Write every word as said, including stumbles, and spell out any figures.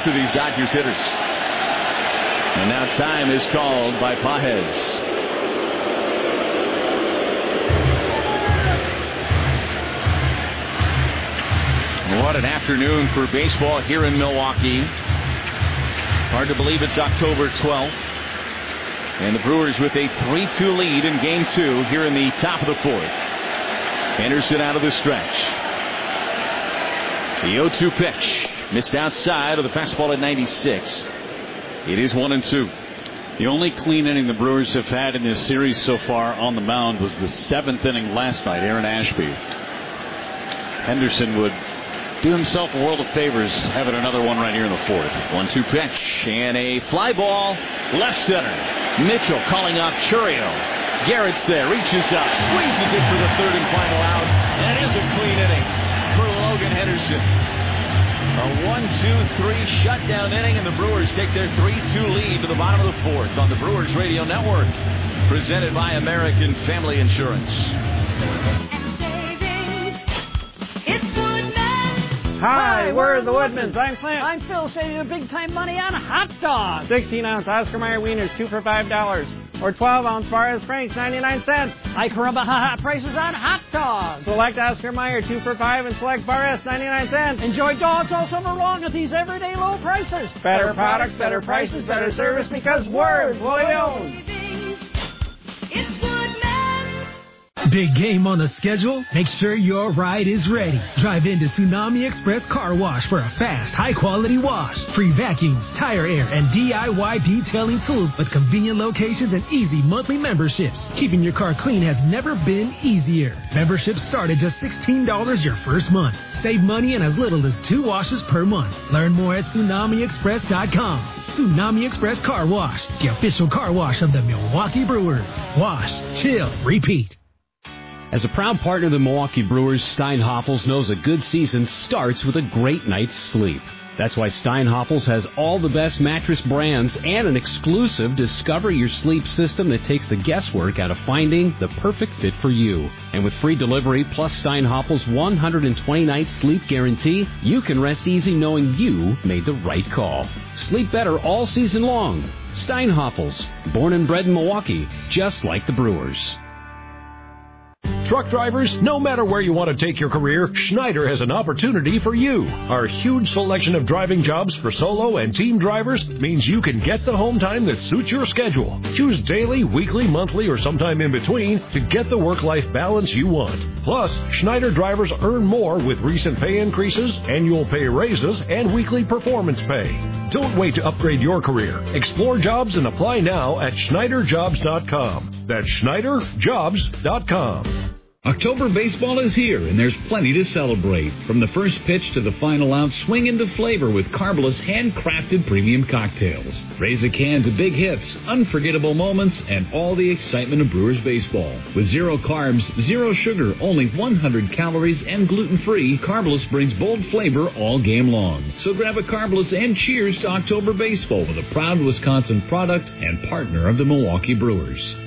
for these Dodgers hitters. And now time is called by Pages. What an afternoon for baseball here in Milwaukee. Hard to believe it's October twelfth. And the Brewers with a three two lead in game two here in the top of the fourth. Henderson out of the stretch. The oh two pitch. Missed outside of the fastball at ninety-six. It is one and two. The only clean inning the Brewers have had in this series so far on the mound was the seventh inning last night. Aaron Ashby. Henderson would do himself a world of favors having another one right here in the fourth. one two pitch and a fly ball left center. Mitchell calling out Churio. Garrett's there, reaches up, squeezes it for the third and final out, and it is a clean inning for Logan Henderson. A one two three shutdown inning, and the Brewers take their three two lead to the bottom of the fourth on the Brewers Radio Network, presented by American Family Insurance. Hi, we're the Woodmans. I'm Clint. I'm Phil, saving you big time money on hot dogs. sixteen ounce Oscar Mayer wieners, two for five dollars. Or twelve ounce Barres Franks, ninety-nine cents. Hi, Caramba, hot prices on hot dogs. Select Oscar Mayer, two for five, and select Barres, ninety-nine cents. Enjoy dogs all summer long at these everyday low prices. Better products, better prices, better service, because we're Williams. It's Woodman's. Big game on the schedule? Make sure your ride is ready. Drive into Tsunami Express Car Wash for a fast, high-quality wash. Free vacuums, tire air, and D I Y detailing tools with convenient locations and easy monthly memberships. Keeping your car clean has never been easier. Memberships start at just sixteen dollars your first month. Save money in as little as two washes per month. Learn more at tsunami express dot com. Tsunami Express Car Wash, the official car wash of the Milwaukee Brewers. Wash, chill, repeat. As a proud partner of the Milwaukee Brewers, Steinhoffels knows a good season starts with a great night's sleep. That's why Steinhoffels has all the best mattress brands and an exclusive Discover Your Sleep system that takes the guesswork out of finding the perfect fit for you. And with free delivery plus Steinhoffels' one hundred twenty night sleep guarantee, you can rest easy knowing you made the right call. Sleep better all season long. Steinhoffels, born and bred in Milwaukee, just like the Brewers. Truck drivers, no matter where you want to take your career, Schneider has an opportunity for you. Our huge selection of driving jobs for solo and team drivers means you can get the home time that suits your schedule. Choose daily, weekly, monthly, or sometime in between to get the work-life balance you want. Plus, Schneider drivers earn more with recent pay increases, annual pay raises, and weekly performance pay. Don't wait to upgrade your career. Explore jobs and apply now at Schneider Jobs dot com. That's Schneider Jobs dot com. October baseball is here, and there's plenty to celebrate. From the first pitch to the final out, swing into flavor with Carbolus handcrafted premium cocktails. Raise a can to big hits, unforgettable moments, and all the excitement of Brewers baseball. With zero carbs, zero sugar, only one hundred calories, and gluten-free, Carbolus brings bold flavor all game long. So grab a Carbolus and cheers to October baseball with a proud Wisconsin product and partner of the Milwaukee Brewers.